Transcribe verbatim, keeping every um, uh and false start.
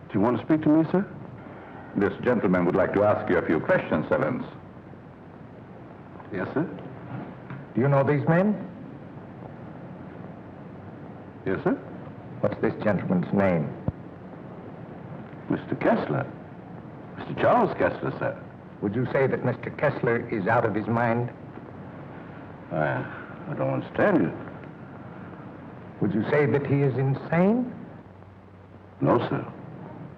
Do you want to speak to me, sir? This gentleman would like to ask you a few questions, Evans. Yes, sir? Do you know these men? Yes, sir? What's this gentleman's name? Mister Kessler. Mister Charles Kessler, sir. Would you say that Mister Kessler is out of his mind? I, I don't understand you. Would you say that he is insane? No, sir.